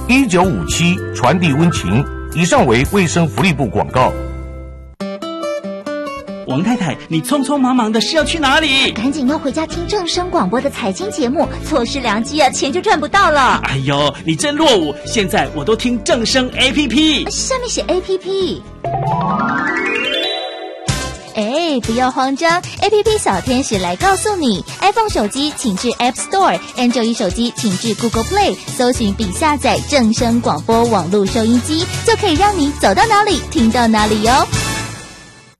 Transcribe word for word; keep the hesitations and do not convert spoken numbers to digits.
一九五七，传递温情。以上为卫生福利部广告。 王太太，你匆匆忙忙的是要去哪里？ 赶紧要回家听正声广播的财经节目，错失良机啊，钱就赚不到了。 哎呦，你真落伍！现在我都听正声 A P P， 下面写 A P P。哎，不要慌张 ，A P P 小天使来告诉你 ，iPhone 手机请至 App Store，Android 手机请至 Google Play， 搜寻并下载正声广播网络收音机，就可以让你走到哪里听到哪里哟。